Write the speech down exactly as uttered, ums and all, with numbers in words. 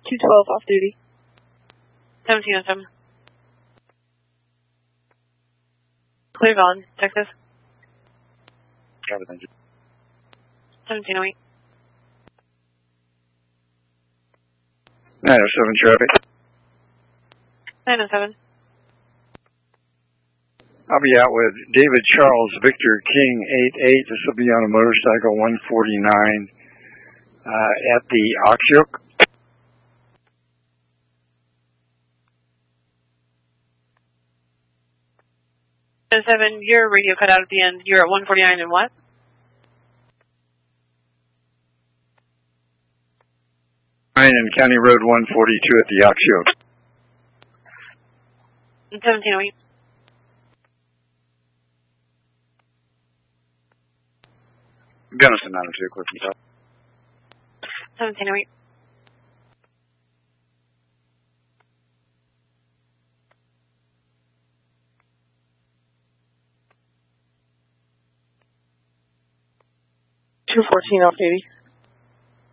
two twelve off duty. seventeen oh seven. Clear Vaughn, Texas. Copy, thank you. seventeen oh eight. nine oh seven traffic. nine oh seven. I'll be out with David Charles Victor King eight eight. This will be on a motorcycle one forty-nine uh, at the Oxyoke. seven, your radio cut out at the end. You're at one forty-nine and what? nine and County Road one forty-two at the Oxyoke. seventeen oh eight. Gunnison nine oh two, clear from top. seventeen oh eight. two fourteen off duty.